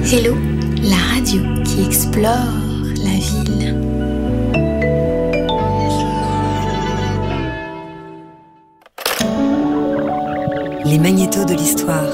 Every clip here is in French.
Hello, la radio qui explore la ville. Les magnétos de l'histoire.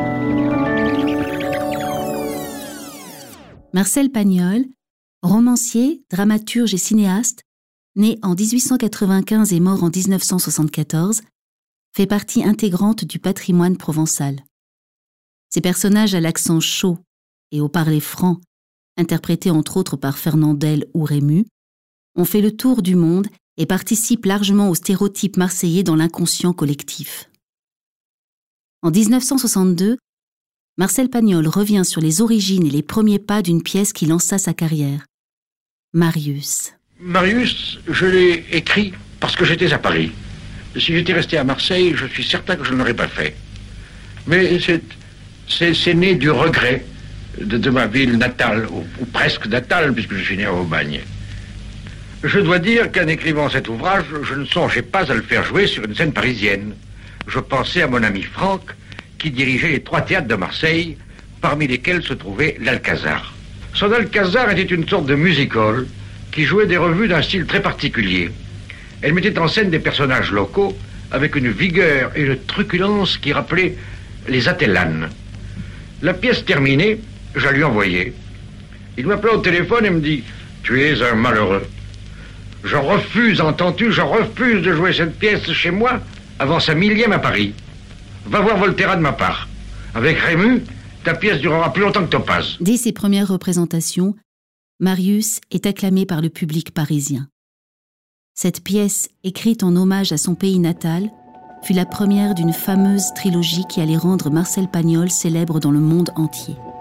Marcel Pagnol, romancier, dramaturge et cinéaste, né en 1895 et mort en 1974, fait partie intégrante du patrimoine provençal. Ses personnages à l'accent chaud et au parler franc, interprétés entre autres par Fernandel ou Rému, ont fait le tour du monde et participent largement aux stéréotypes marseillais dans l'inconscient collectif. En 1962, Marcel Pagnol revient sur les origines et les premiers pas d'une pièce qui lança sa carrière, Marius. Marius, je l'ai écrit parce que j'étais à Paris. Si j'étais resté à Marseille, je suis certain que je ne l'aurais pas fait. Mais c'est né du regret de ma ville natale, ou presque natale, puisque je suis né à Aubagne. Je dois dire qu'en écrivant cet ouvrage, je ne songeais pas à le faire jouer sur une scène parisienne. Je pensais à mon ami Franck, qui dirigeait les 3 théâtres de Marseille, parmi lesquels se trouvait l'Alcazar. Son Alcazar était une sorte de music-hall qui jouait des revues d'un style très particulier. Elle mettait en scène des personnages locaux avec une vigueur et une truculence qui rappelaient les Atellanes. La pièce terminée, je la lui envoyais. Il m'appelait au téléphone et me dit « Tu es un malheureux. Je refuse, entends-tu, je refuse de jouer cette pièce chez moi avant sa 1000e à Paris. Va voir Volterra de ma part. Avec Rému, ta pièce durera plus longtemps que Topaz. » Dès ses premières représentations, Marius est acclamé par le public parisien. Cette pièce, écrite en hommage à son pays natal, fut la première d'une fameuse trilogie qui allait rendre Marcel Pagnol célèbre dans le monde entier.